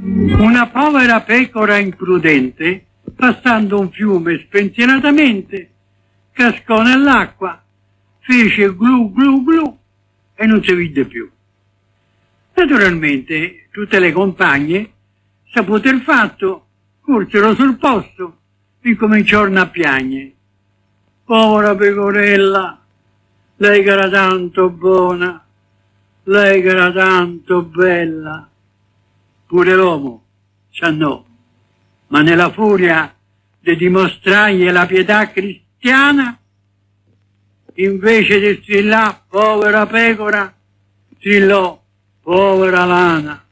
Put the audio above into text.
Una povera pecora imprudente, passando un fiume spensieratamente, cascò nell'acqua, fece glu glu glu e non si vide più. Naturalmente tutte le compagne, saputo il fatto, corsero sul posto e incominciarono a piagne. Povera pecorella, lei che era tanto buona, lei che era tanto bella. Pure l'uomo s'annò, ma nella furia di dimostrargli la pietà cristiana, invece di strillare povera pecora, strillò povera lana.